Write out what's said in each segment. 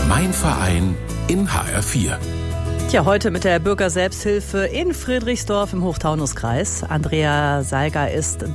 Mein Verein in HR4. Tja, heute mit der Bürgerselbsthilfe in Friedrichsdorf im Hochtaunuskreis. Andrea Salger ist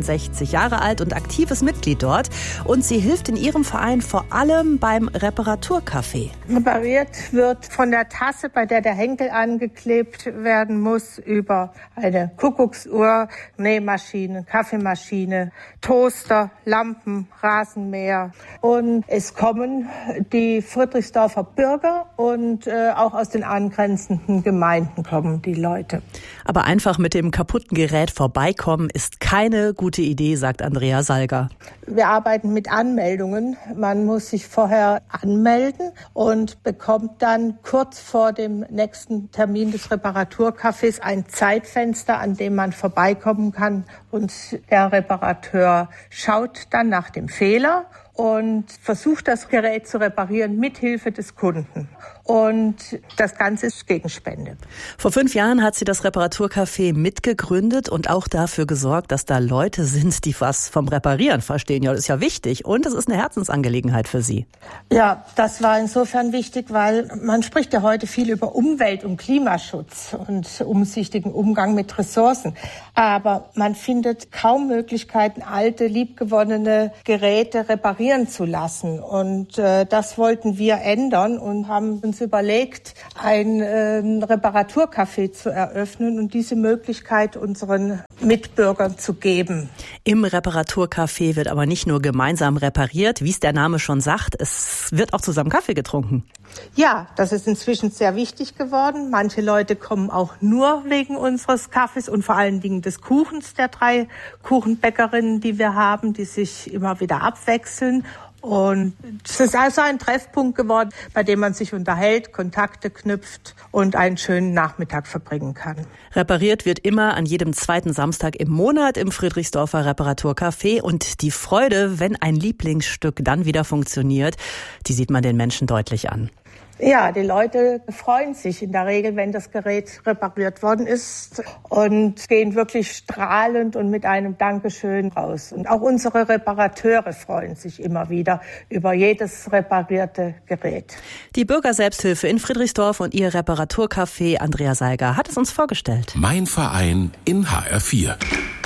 63 Jahre alt und aktives Mitglied dort. Und sie hilft in ihrem Verein vor allem beim Reparaturcafé. Repariert wird von der Tasse, bei der der Henkel angeklebt werden muss, über eine Kuckucksuhr, Nähmaschine, Kaffeemaschine, Toaster, Lampen, Rasenmäher. Und es kommen die Friedrichsdorfer Bürger und auch aus den angrenzenden Gemeinden kommen die Leute. Aber einfach mit dem kaputten Gerät vorbeikommen ist keine gute Idee, sagt Andrea Salger. Wir arbeiten mit Anmeldungen. Man muss sich vorher anmelden und bekommt dann kurz vor dem nächsten Termin des Reparaturcafés ein Zeitfenster, an dem man vorbeikommen kann. Und der Reparateur schaut dann nach dem Fehler und versucht, das Gerät zu reparieren mit Hilfe des Kunden. Und das Ganze ist gegen Spende. Vor 5 Jahren hat sie das Reparaturcafé mitgegründet und auch dafür gesorgt, dass da Leute sind, die was vom Reparieren verstehen. Ja, das ist ja wichtig und es ist eine Herzensangelegenheit für sie. Ja, das war insofern wichtig, weil man spricht ja heute viel über Umwelt- und Klimaschutz und umsichtigen Umgang mit Ressourcen. Aber man findet kaum Möglichkeiten, alte, liebgewonnene Geräte reparieren zu lassen. Und das wollten wir ändern und haben uns überlegt, ein Reparaturcafé zu eröffnen und diese Möglichkeit unseren Mitbürgern zu geben. Im Reparaturcafé wird aber nicht nur gemeinsam repariert, wie es der Name schon sagt, es wird auch zusammen Kaffee getrunken. Ja, das ist inzwischen sehr wichtig geworden. Manche Leute kommen auch nur wegen unseres Kaffees und vor allen Dingen des Kuchens der 3 Kuchenbäckerinnen, die wir haben, die sich immer wieder abwechseln. Und es ist also ein Treffpunkt geworden, bei dem man sich unterhält, Kontakte knüpft und einen schönen Nachmittag verbringen kann. Repariert wird immer an jedem 2. Samstag im Monat im Friedrichsdorfer Reparaturcafé. Und die Freude, wenn ein Lieblingsstück dann wieder funktioniert, die sieht man den Menschen deutlich an. Ja, die Leute freuen sich in der Regel, wenn das Gerät repariert worden ist und gehen wirklich strahlend und mit einem Dankeschön raus. Und auch unsere Reparateure freuen sich immer wieder über jedes reparierte Gerät. Die Bürgerselbsthilfe in Friedrichsdorf und ihr Reparaturcafé Andrea Salger hat es uns vorgestellt. Mein Verein in HR4.